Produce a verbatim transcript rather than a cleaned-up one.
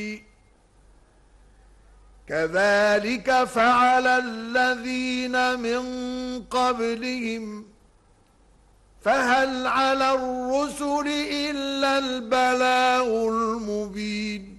كذلك فعل الذين من قبلهم فهل على الرسل إلا البلاغ المبين